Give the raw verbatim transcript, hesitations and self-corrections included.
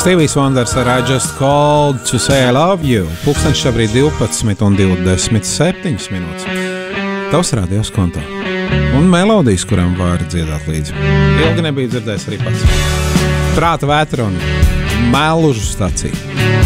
Stevijs Wonders ar I Just Called to Say I Love You. Pulkstenis šobrīd divpadsmit un divdesmit septiņas minūtes. Tavs radios konto. Un melodijas, kurām var dziedāt līdzi. Ilgi nebija dzirdējis arī pats. Prāta vētra un mēlužu stacija.